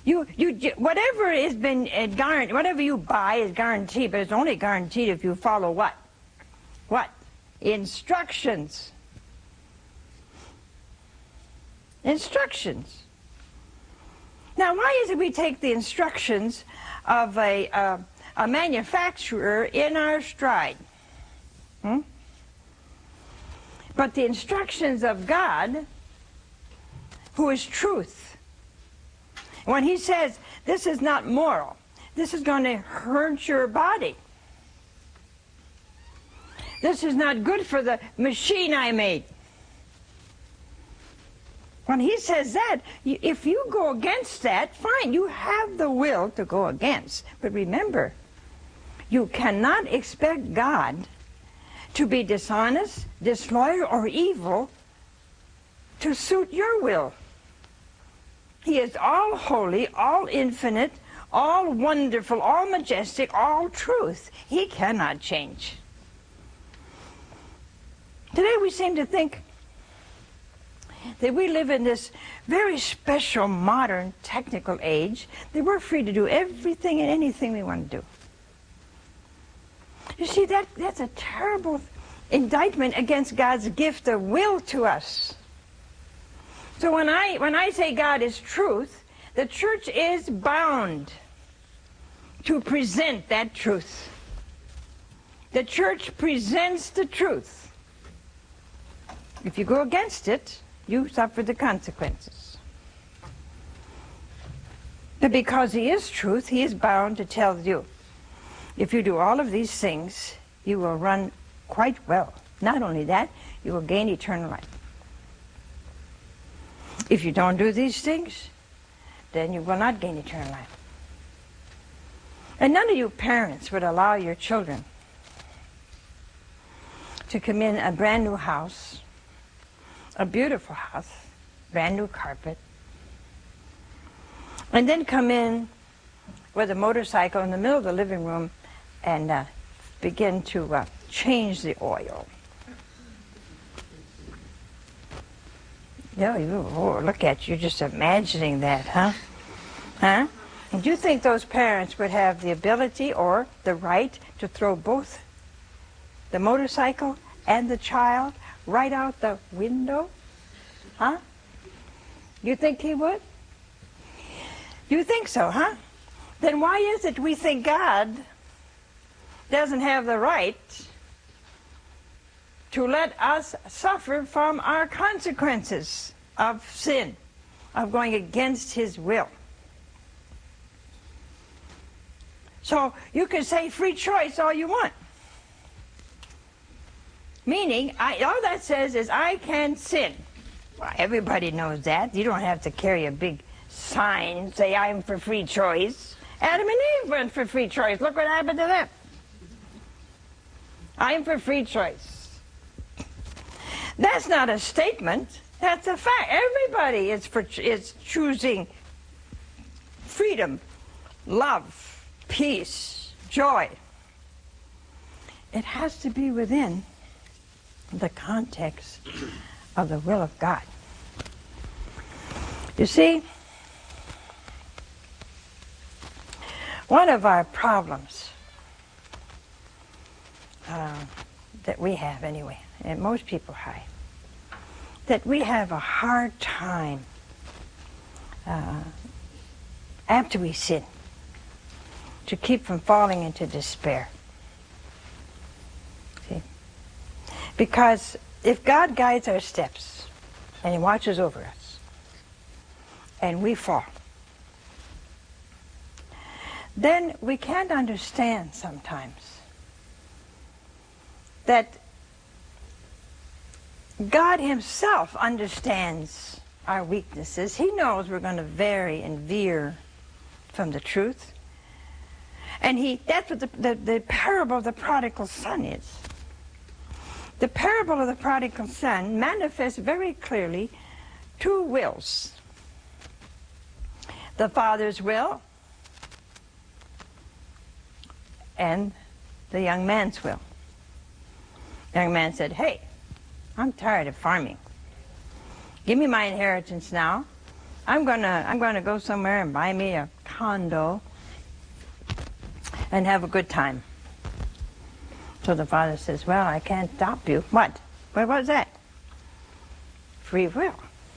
Whatever has been guaranteed, whatever you buy is guaranteed, but it's only guaranteed if you follow what? What? Instructions. Instructions. Now, why is it we take the instructions of a manufacturer in our stride? But the instructions of God, who is truth, when he says, this is not moral, this is going to hurt your body, this is not good for the machine I made. When he says that, if you go against that, fine, you have the will to go against. But remember, you cannot expect God to be dishonest, disloyal, or evil to suit your will. He is all holy, all infinite, all wonderful, all majestic, all truth. He cannot change. Today we seem to think that we live in this very special, modern, technical age, that we're free to do everything and anything we want to do. You see, that's a terrible indictment against God's gift of will to us. So when I say God is truth, the church is bound to present that truth. The church presents the truth. If you go against it, you suffer the consequences. But because he is truth, he is bound to tell you, if you do all of these things, you will run quite well. Not only that, you will gain eternal life. If you don't do these things, then you will not gain eternal life. And none of you parents would allow your children to come in a brand new house, a beautiful house, brand new carpet, and then come in with a motorcycle in the middle of the living room and begin to change the oil. Oh, look at you, just imagining that, huh? Huh? And do you think those parents would have the ability or the right to throw both the motorcycle and the child right out the window? Huh? You think he would? You think so, huh? Then why is it we think God doesn't have the right to let us suffer from our consequences of sin, of going against his will? So you can say free choice all you want. Meaning, all that says is I can sin. Well, everybody knows that. You don't have to carry a big sign, say I'm for free choice. Adam and Eve went for free choice. Look what happened to them. I'm for free choice. That's not a statement. That's a fact. Everybody is choosing freedom, love, peace, joy. It has to be within the context of the will of God. You see, one of our problems that we have anyway, and most people have, that we have a hard time after we sin to keep from falling into despair. See? Because if God guides our steps and he watches over us and we fall, then we can't understand sometimes that God himself understands our weaknesses. He knows we're going to vary and veer from the truth. And that's what the parable of the prodigal son is. The parable of the prodigal son manifests very clearly two wills. The father's will and the young man's will. The young man said, hey, I'm tired of farming. Give me my inheritance now. I'm gonna go somewhere and buy me a condo and have a good time. So the father says, well, I can't stop you. What? What was that? Free will.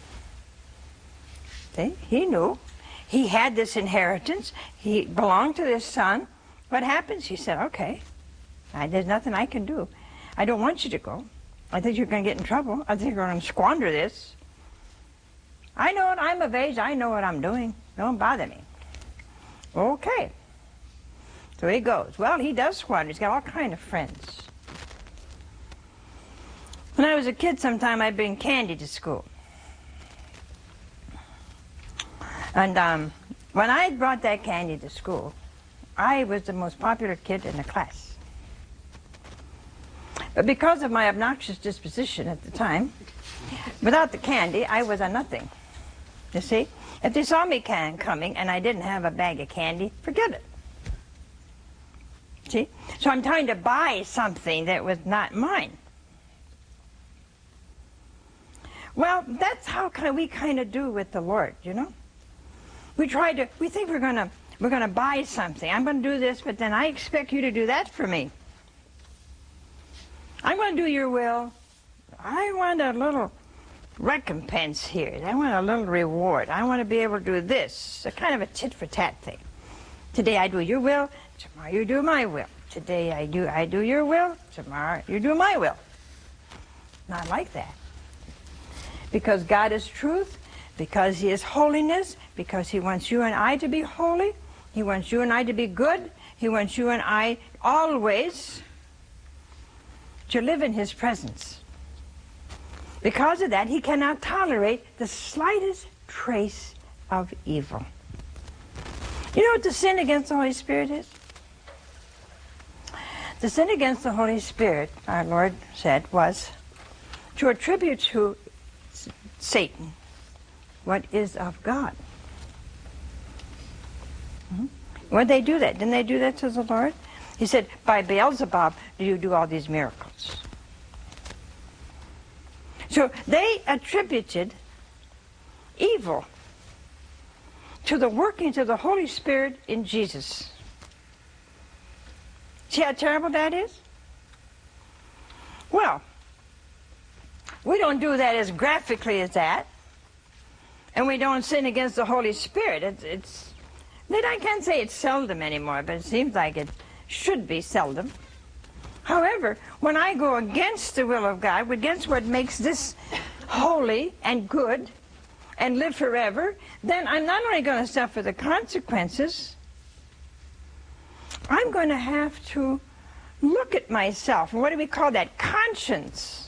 See? He knew. He had this inheritance. He belonged to this son. What happens? He said, okay, there's nothing I can do. I don't want you to go. I think you're going to get in trouble. I think you're going to squander this. I know it. I'm of age. I know what I'm doing. Don't bother me. Okay. So he goes. Well, he does squander. He's got all kinds of friends. When I was a kid, sometime I'd bring candy to school. And when I brought that candy to school, I was the most popular kid in the class. But because of my obnoxious disposition at the time, without the candy, I was a nothing. You see? If they saw me coming and I didn't have a bag of candy, forget it. See? So I'm trying to buy something that was not mine. Well, that's how we kind of do with the Lord, you know? We think we're gonna buy something. I'm gonna do this, but then I expect you to do that for me. I'm gonna do your will. I want a little recompense here. I want a little reward. I want to be able to do this. A kind of a tit-for-tat thing. Today I do your will. Tomorrow you do my will. Today I do your will. Tomorrow you do my will. Not like that. Because God is truth. Because He is holiness. Because He wants you and I to be holy. He wants you and I to be good. He wants you and I always to live in His presence. Because of that, He cannot tolerate the slightest trace of evil. You know what the sin against the Holy Spirit is? The sin against the Holy Spirit, our Lord said, was to attribute to Satan what is of God. When they do that, didn't they do that to the Lord? He said, by Beelzebub do you do all these miracles. So they attributed evil to the workings of the Holy Spirit in Jesus. See how terrible that is? Well, we don't do that as graphically as that, and we don't sin against the Holy Spirit. I can't say it's seldom anymore, but it seems like it should be seldom. However, when I go against the will of God, against what makes this holy and good and live forever, then I'm not only going to suffer the consequences, I'm going to have to look at myself. And what do we call that? Conscience.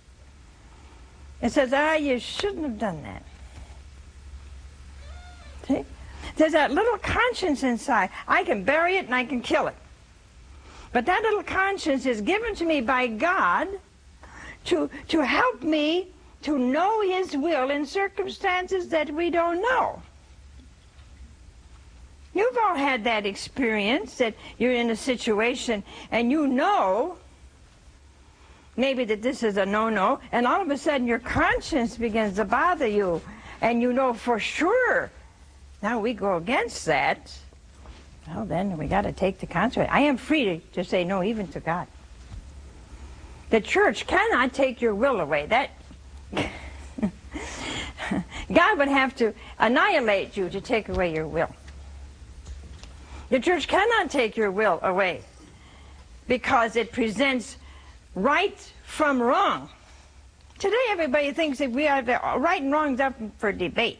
It says, you shouldn't have done that. See? There's that little conscience inside. I can bury it and I can kill it. But that little conscience is given to me by God to help me to know His will in circumstances that we don't know. You've all had that experience that you're in a situation and you know maybe that this is a no-no, and all of a sudden your conscience begins to bother you, and you know for sure. Now we go against that. Well, then we got to take the consequence. I am free to say no even to God. The church cannot take your will away. That God would have to annihilate you to take away your will. The church cannot take your will away because it presents right from wrong. Today everybody thinks that we are right and wrong's up for debate.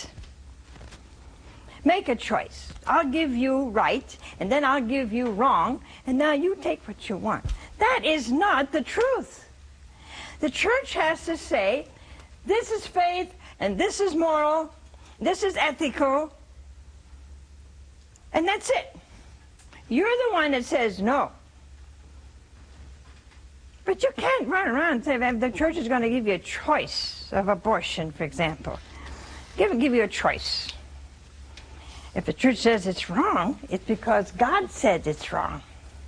Make a choice. I'll give you right, and then I'll give you wrong, and now you take what you want. That is not the truth. The church has to say, this is faith, and this is moral, this is ethical, and that's it. You're the one that says no. But you can't run around and say the church is going to give you a choice of abortion, for example. Give you a choice. If the church says it's wrong, it's because God said it's wrong.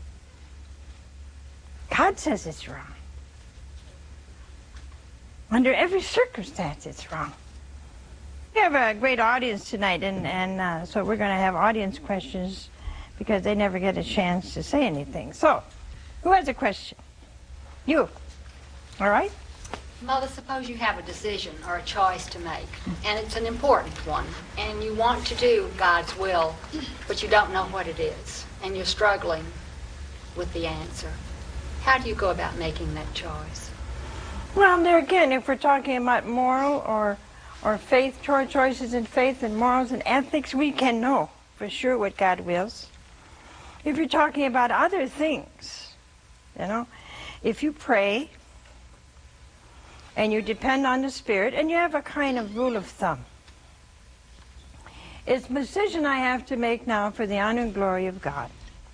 God says it's wrong. Under every circumstance, it's wrong. We have a great audience tonight, and so we're going to have audience questions because they never get a chance to say anything. So, who has a question? You. All right? Mother, suppose you have a decision or a choice to make, and it's an important one, and you want to do God's will, but you don't know what it is, and you're struggling with the answer. How do you go about making that choice? Well, there again, if we're talking about moral or faith, choices in faith and morals and ethics, we can know for sure what God wills. If you're talking about other things, if you pray and you depend on the Spirit, and you have a kind of rule of thumb. It's a decision I have to make now for the honor and glory of God.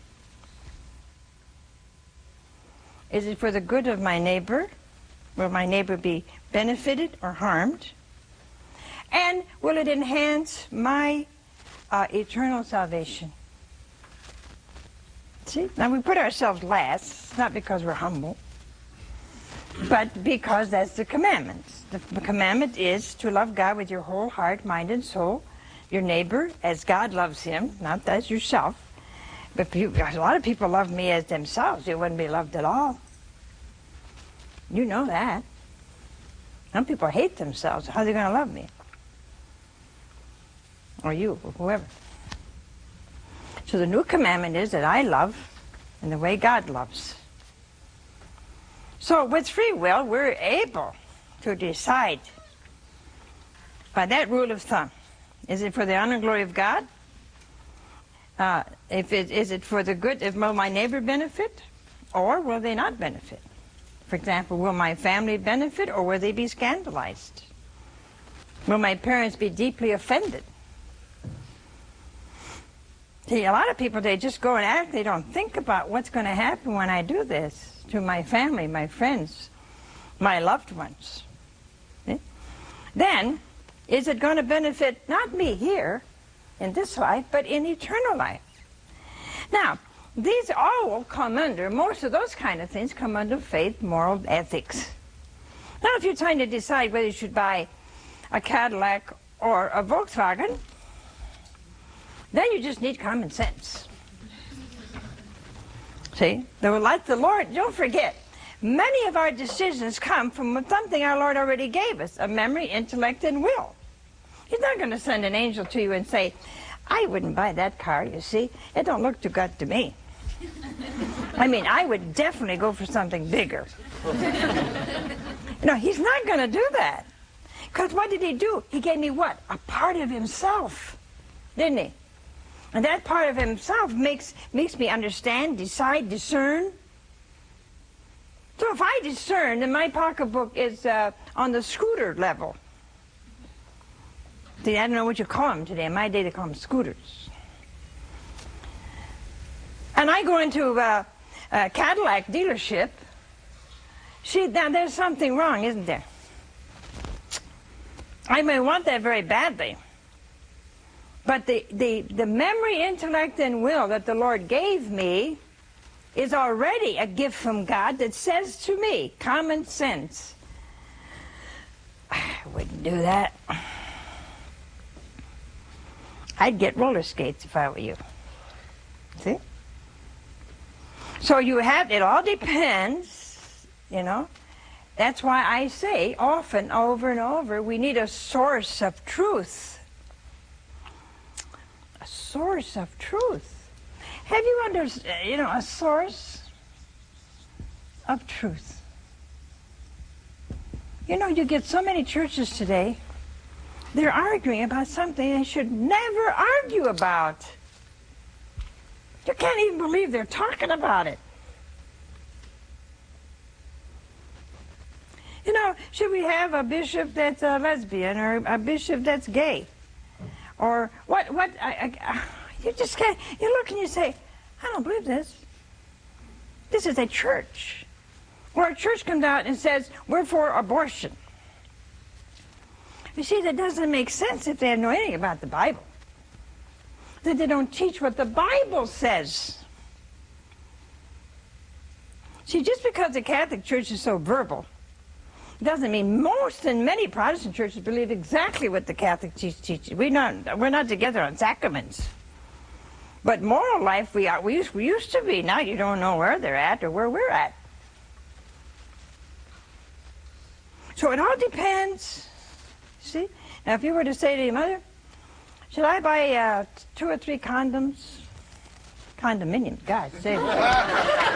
Is it for the good of my neighbor? Will my neighbor be benefited or harmed? And will it enhance my eternal salvation? See? Now we put ourselves last, not because we're humble, but because that's the commandment. The commandment is to love God with your whole heart, mind, and soul, your neighbor as God loves him, not as yourself. But a lot of people love me as themselves. They wouldn't be loved at all. You know that. Some people hate themselves. How are they going to love me? Or you, or whoever. So the new commandment is that I love in the way God loves. So with free will, we're able to decide by that rule of thumb. Is it for the honor and glory of God? Is it for the good, will my neighbor benefit, or will they not benefit? For example, will my family benefit, or will they be scandalized? Will my parents be deeply offended? See, a lot of people, they just go and act. They don't think about what's going to happen when I do this to my family, my friends, my loved ones. See? Then, is it going to benefit not me here in this life, but in eternal life? Now, these all come under, most of those kind of things come under faith, moral, ethics. Now, if you're trying to decide whether you should buy a Cadillac or a Volkswagen, then you just need common sense. See, like the Lord, don't forget, many of our decisions come from something our Lord already gave us, a memory, intellect, and will. He's not going to send an angel to you and say, I wouldn't buy that car, you see. It don't look too good to me. I mean, I would definitely go for something bigger. He's not going to do that. Because what did he do? He gave me what? A part of himself, didn't he? And that part of himself makes me understand, decide, discern. So if I discern, then my pocketbook is on the scooter level. See, I don't know what you call them today. In my day, they call them scooters. And I go into a Cadillac dealership. See, now there's something wrong, isn't there? I may want that very badly. But the memory, intellect, and will that the Lord gave me is already a gift from God that says to me, common sense, I wouldn't do that. I'd get roller skates if I were you. See? So it all depends, That's why I say often, over and over, we need a source of truth. A source of truth. Have you understood, a source of truth? You get so many churches today, they're arguing about something they should never argue about. You can't even believe they're talking about it. Should we have a bishop that's a lesbian or a bishop that's gay? Or what, you just can't, you look and you say, I don't believe this. This is a church. Or a church comes out and says, we're for abortion. You see, that doesn't make sense if they don't know anything about the Bible. That they don't teach what the Bible says. See, just because the Catholic Church is so verbal Doesn't mean most and many Protestant churches believe exactly what the Catholic Church teaches. We're not together on sacraments. But moral life, we used to be. Now you don't know where they're at or where we're at. So it all depends. See? Now if you were to say to your mother, should I buy 2 or 3 condoms? Condominiums, God save me.